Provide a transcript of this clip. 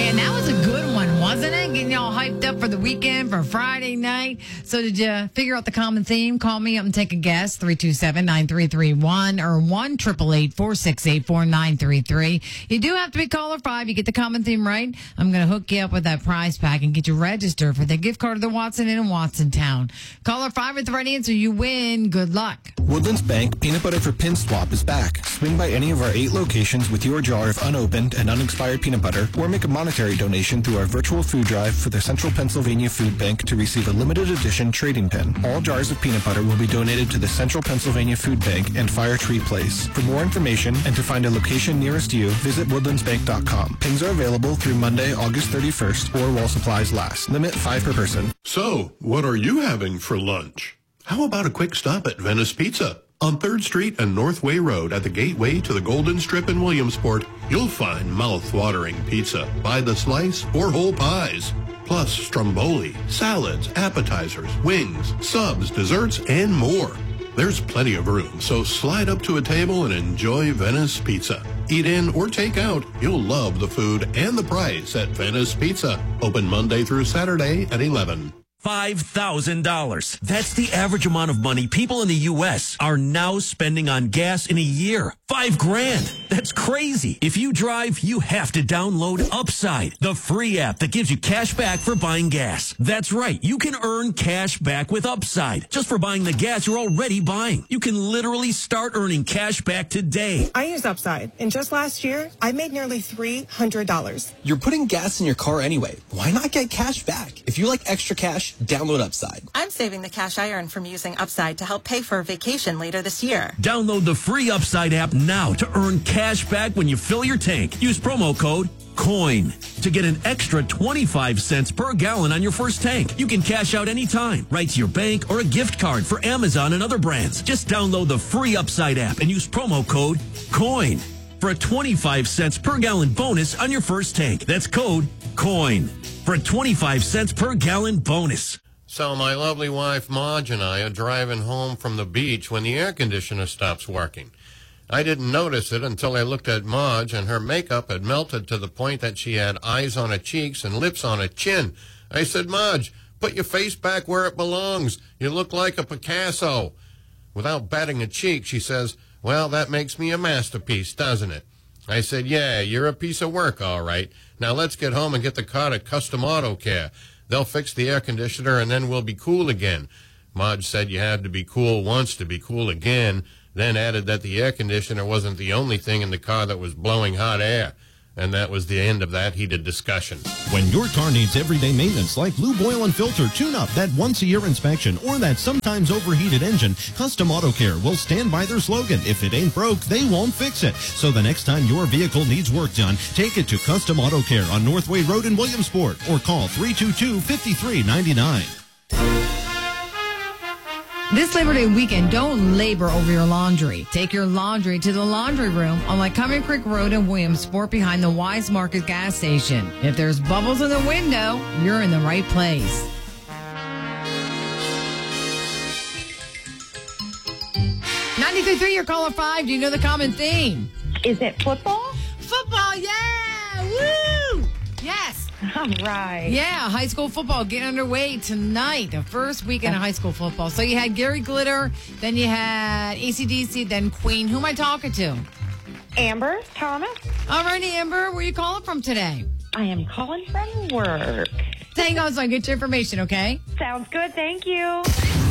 Man, that was a good one, wasn't it? Getting y'all hyped up for the weekend, for Friday night. So did you figure out the common theme? Call me up and take a guess. 327-9331 or 1-888-468-4933. You do have to be caller 5. You get the common theme right, I'm going to hook you up with that prize pack and get you registered for the gift card to the Watson Inn in Watsontown. Caller 5 with the right answer. You win. Good luck. Woodlands Bank Peanut Butter for Pin Swap is back. Swing by any of our 8 locations with your jar of unopened and unexpired peanut butter, or make a monetary donation through our virtual food drive for the Central Pennsylvania Food Bank to receive a limited edition trading pin. All jars of peanut butter will be donated to the Central Pennsylvania Food Bank and Fire Tree Place. For more information and to find a location nearest you, visit woodlandsbank.com. Pins are available through Monday, August 31st, or while supplies last. Limit 5 per person. So, what are you having for lunch? How about a quick stop at Venice Pizza? On 3rd Street and Northway Road at the gateway to the Golden Strip in Williamsport, you'll find mouth-watering pizza by the slice or whole pies. Plus stromboli, salads, appetizers, wings, subs, desserts, and more. There's plenty of room, so slide up to a table and enjoy Venice Pizza. Eat in or take out. You'll love the food and the price at Venice Pizza. Open Monday through Saturday at 11. $5,000. That's the average amount of money people in the U.S. are now spending on gas in a year. $5,000. That's crazy. If you drive, you have to download Upside, the free app that gives you cash back for buying gas. That's right. You can earn cash back with Upside just for buying the gas you're already buying. You can literally start earning cash back today. I use Upside, and just last year, I made nearly $300. You're putting gas in your car anyway. Why not get cash back? If you like extra cash, download Upside. I'm saving the cash I earn from using Upside to help pay for a vacation later this year. Download the free Upside app now to earn cash back when you fill your tank. Use promo code COIN to get an extra 25 cents per gallon on your first tank. You can cash out anytime, right to your bank or a gift card for Amazon and other brands. Just download the free Upside app and use promo code COIN for a 25 cents per gallon bonus on your first tank. That's code COIN for a 25 cents per gallon bonus. So my lovely wife, Marge, and I are driving home from the beach when the air conditioner stops working. I didn't notice it until I looked at Marge, and her makeup had melted to the point that she had eyes on her cheeks and lips on her chin. I said, Marge, put your face back where it belongs. You look like a Picasso. Without batting a cheek, she says, well, that makes me a masterpiece, doesn't it? I said, yeah, you're a piece of work, all right. Now let's get home and get the car to Custom Auto Care. They'll fix the air conditioner, and then we'll be cool again. Marge said you had to be cool once to be cool again, then added that the air conditioner wasn't the only thing in the car that was blowing hot air. And that was the end of that heated discussion. When your car needs everyday maintenance like lube, oil, and filter, tune-up, that once-a-year inspection, or that sometimes overheated engine, Custom Auto Care will stand by their slogan, if it ain't broke, they won't fix it. So the next time your vehicle needs work done, take it to Custom Auto Care on Northway Road in Williamsport, or call 322-5399. This Labor Day weekend, don't labor over your laundry. Take your laundry to the laundry room on Lycoming Creek Road in Williamsport behind the Wise Market gas station. If there's bubbles in the window, you're in the right place. $93.3, your caller 5. Do you know the common theme? Is it football? Football, yeah! Woo! Yes. All right. Yeah, high school football getting underway tonight, the first weekend of high school football. So you had Gary Glitter, then you had AC/DC, then Queen. Who am I talking to? Amber Thomas. All righty, Amber. Where are you calling from today? I am calling from work. Hang on so I can get your information, okay? Sounds good. Thank you.